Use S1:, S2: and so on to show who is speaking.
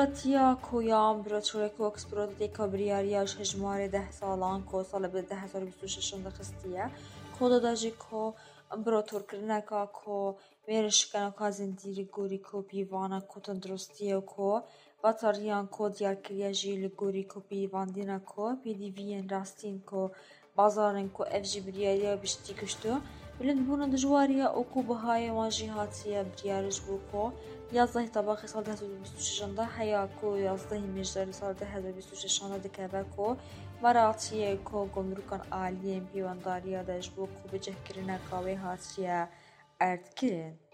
S1: تیا کویام براتورک و اکسپرات دیکا بریاریاش هجمار 10 سالان کو سال به 2026 دخستیه کودا داجی کو امبراتور کرنکا کو ویرشکنا کا زندیری گوری کو پیوانا کو تندرستیه کو باتاریان کو دیار کریا جیل گوری کو پیوان دینا کو پیدیوین راستین کو بازارن کو افجی بریاریا بشتی کشتو بلند بونا دجواريا اوكو بهاي واجهاتيا بريارج بوكو يازده طباخي سال 2026 حياكو يازده مجداري سال 2026 دكاباكو مراتيا كو گمركان عاليين بيوانداريا داجبوكو بجه كرنا كاوي هاتيا ارد كرن